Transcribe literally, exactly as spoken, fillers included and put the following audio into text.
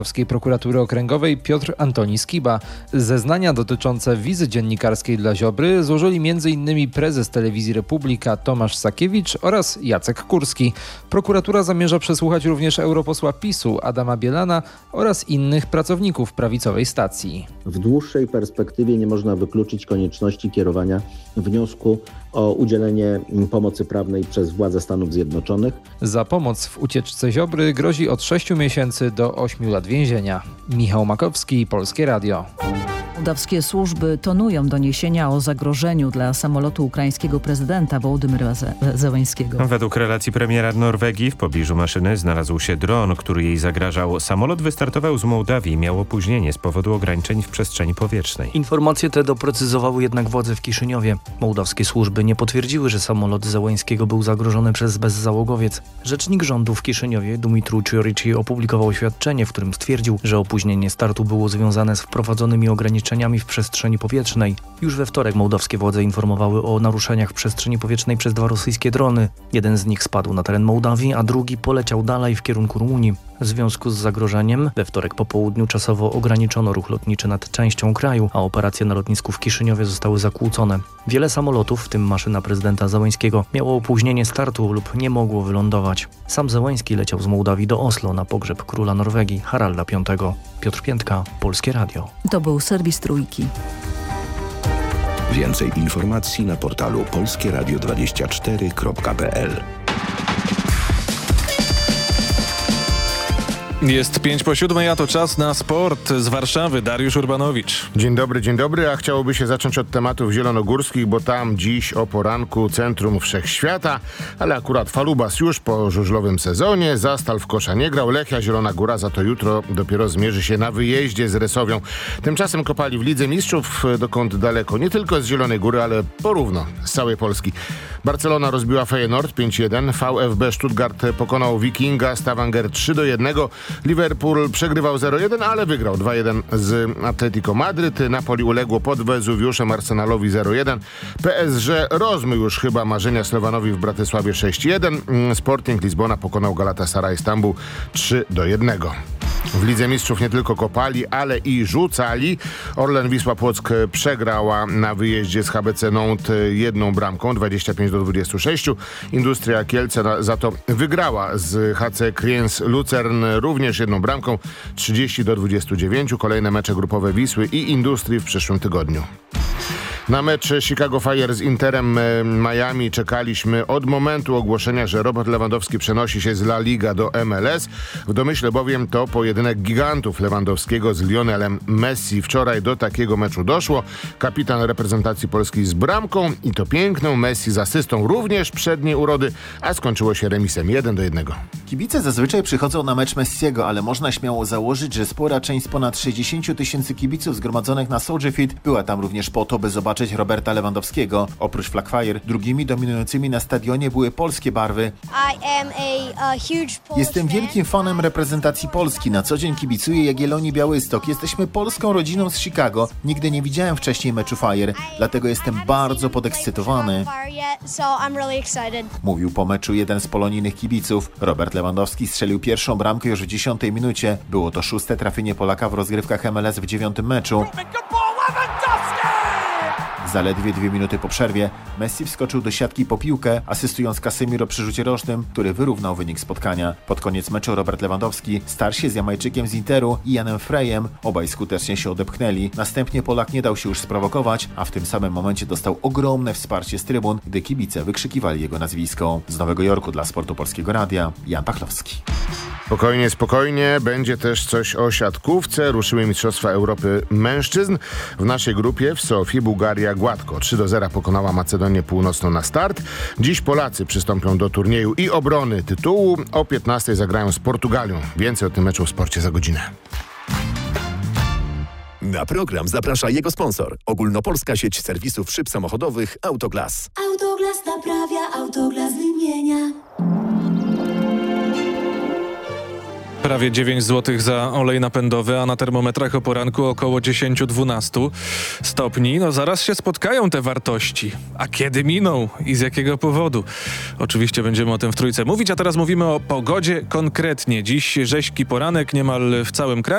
Krakowskiej Prokuratury Okręgowej Piotr Antoni Skiba. Zeznania dotyczące wizy dziennikarskiej dla Ziobry złożyli między innymi prezes Telewizji Republika Tomasz Sakiewicz oraz Jacek Kurski. Prokuratura zamierza przesłuchać również europosła PiSu Adama Bielana oraz innych pracowników prawicowej stacji. W dłuższej perspektywie nie można wykluczyć konieczności kierowania wniosku o udzielenie pomocy prawnej przez władze Stanów Zjednoczonych. Za pomoc w ucieczce Ziobry grozi od sześciu miesięcy do ośmiu lat więzienia. Michał Makowski, Polskie Radio. Mołdawskie służby tonują doniesienia o zagrożeniu dla samolotu ukraińskiego prezydenta Wołodymyra Zełenskiego. Według relacji premiera Norwegii w pobliżu maszyny znalazł się dron, który jej zagrażał. Samolot wystartował z Mołdawii i miał opóźnienie z powodu ograniczeń w przestrzeni powietrznej. Informacje te doprecyzowały jednak władze w Kiszyniowie. Mołdawskie służby nie potwierdziły, że samolot Zełenskiego był zagrożony przez bezzałogowiec. Rzecznik rządu w Kiszyniowie Dumitru Ciorici opublikował oświadczenie, w którym stwierdził, że opóźnienie startu było związane z wprowadzonymi ograniczeniami w przestrzeni powietrznej. Już we wtorek mołdawskie władze informowały o naruszeniach w przestrzeni powietrznej przez dwa rosyjskie drony. Jeden z nich spadł na teren Mołdawii, a drugi poleciał dalej w kierunku Rumunii. W związku z zagrożeniem we wtorek po południu czasowo ograniczono ruch lotniczy nad częścią kraju, a operacje na lotnisku w Kiszyniowie zostały zakłócone. Wiele samolotów, w tym maszyna prezydenta Zełenskiego, miało opóźnienie startu lub nie mogło wylądować. Sam Zełenski leciał z Mołdawii do Oslo na pogrzeb króla Norwegii Haralda Piątego. Piotr Piętka, Polskie Radio. To był serwis Trójki. Więcej informacji na portalu polskie radio dwadzieścia cztery kropka p l. Jest pięć po siódmej, a to czas na sport. Z Warszawy Dariusz Urbanowicz. Dzień dobry, dzień dobry, a chciałoby się zacząć od tematów zielonogórskich, bo tam dziś o poranku Centrum Wszechświata, ale akurat Falubas już po żużlowym sezonie, Zastal w kosza nie grał, Lechia Zielona Góra za to jutro dopiero zmierzy się na wyjeździe z Resowią. Tymczasem kopali w Lidze Mistrzów, dokąd daleko, nie tylko z Zielonej Góry, ale porówno z całej Polski. Barcelona rozbiła Feyenoord pięć jeden, V F B Stuttgart pokonał Wikinga Stavanger trzy do jednego, Liverpool przegrywał zero jeden, ale wygrał dwa jeden z Atletico Madryt. Napoli uległo pod Wezuwiuszem Arsenalowi zero jeden. P S G rozmył już chyba marzenia Slowanowi w Bratysławie sześć jeden. Sporting Lizbona pokonał Galatasaray Stambuł trzy do jednego. W Lidze Mistrzów nie tylko kopali, ale i rzucali. Orlen Wisła Płock przegrała na wyjeździe z H B C Nantes jedną bramką, dwadzieścia pięć do dwudziestu sześciu. Industria Kielce za to wygrała z H C Kriens Lucern również jedną bramką, trzydzieści do dwudziestu dziewięciu. Kolejne mecze grupowe Wisły i Industrii w przyszłym tygodniu. Na mecz Chicago Fire z Interem Miami czekaliśmy od momentu ogłoszenia, że Robert Lewandowski przenosi się z La Liga do M L S. W domyśle bowiem to pojedynek gigantów Lewandowskiego z Lionelem Messi. Wczoraj do takiego meczu doszło. Kapitan reprezentacji Polski z bramką i to piękną, Messi z asystą również przedniej urody, a skończyło się remisem jeden do jednego. Kibice zazwyczaj przychodzą na mecz Messiego, ale można śmiało założyć, że spora część z ponad sześćdziesięciu tysięcy kibiców zgromadzonych na Soldier Field była tam również po to, by zobaczyć Roberta Lewandowskiego. Oprócz Flag Fire, drugimi dominującymi na stadionie były polskie barwy. Jestem wielkim fanem reprezentacji Polski. Na co dzień kibicuję Jagiellonii Białystok. Jesteśmy polską rodziną z Chicago. Nigdy nie widziałem wcześniej meczu Fire, dlatego jestem bardzo podekscytowany. Mówił po meczu jeden z polonijnych kibiców. Robert Lewandowski strzelił pierwszą bramkę już w dziesiątej minucie. Było to szóste trafienie Polaka w rozgrywkach M L S w dziewiątym meczu. Zaledwie dwie minuty po przerwie Messi wskoczył do siatki po piłkę, asystując Casemiro przy rzucie rożnym, który wyrównał wynik spotkania. Pod koniec meczu Robert Lewandowski starł się z Jamajczykiem z Interu i Janem Freyem. Obaj skutecznie się odepchnęli. Następnie Polak nie dał się już sprowokować, a w tym samym momencie dostał ogromne wsparcie z trybun, gdy kibice wykrzykiwali jego nazwisko. Z Nowego Jorku dla Sportu Polskiego Radia, Jan Pachlowski. Spokojnie, spokojnie. Będzie też coś o siatkówce. Ruszyły Mistrzostwa Europy Mężczyzn. W naszej grupie w Sofii Bułgaria gładko trzy do zera pokonała Macedonię Północną na start. Dziś Polacy przystąpią do turnieju i obrony tytułu. O piętnastej zagrają z Portugalią. Więcej o tym meczu w sporcie za godzinę. Na program zaprasza jego sponsor. Ogólnopolska sieć serwisów szyb samochodowych Autoglas. Autoglas naprawia, Autoglas wymienia. Prawie dziewięć złotych za olej napędowy, a na termometrach o poranku około dziesięć do dwunastu stopni. No zaraz się spotkają te wartości. A kiedy miną i z jakiego powodu? Oczywiście będziemy o tym w Trójce mówić, a teraz mówimy o pogodzie konkretnie. Dziś rześki poranek niemal w całym kraju.